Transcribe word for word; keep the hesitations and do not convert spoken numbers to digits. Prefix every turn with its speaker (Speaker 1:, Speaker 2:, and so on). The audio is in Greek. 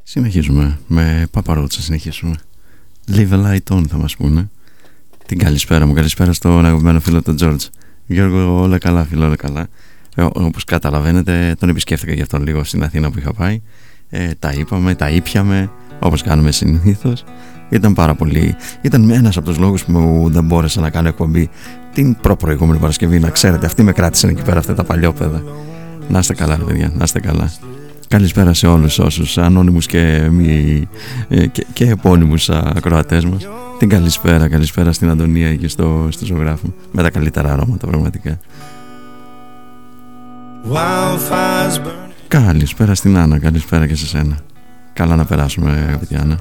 Speaker 1: Συνεχίζουμε με Παπαρότσα, συνεχίσουμε. Leave a light on θα μας πούνε. Την καλησπέρα μου, καλησπέρα στον αγαπημένο φίλο τον George. Γιώργο, όλα καλά φίλο, όλα καλά. ε, Όπως καταλαβαίνετε τον επισκέφτηκα για αυτόν λίγο στην Αθήνα που είχα πάει. ε, Τα είπαμε, τα ήπιαμε όπως κάνουμε συνήθως. Ήταν πάρα πολύ. Ήταν ένας από τους λόγους που δεν μπόρεσα να κάνω εκπομπή την προ-προηγούμενη Παρασκευή. Να ξέρετε, αυτοί με κράτησαν εκεί πέρα, αυτά τα παλιόπαιδα. Να είστε καλά ρε παιδιά, να είστε καλά. Καλησπέρα σε όλους όσους ανώνυμους και, μη, και, και επώνυμους ακροατές μας. Την καλησπέρα, καλησπέρα στην Αντωνία και στο, στο ζωγράφο. Με τα καλύτερα αρώματα πραγματικά. Καλησπέρα στην Άννα, καλησπέρα και σε σένα. Καλά να περάσουμε αγαπητή Άννα.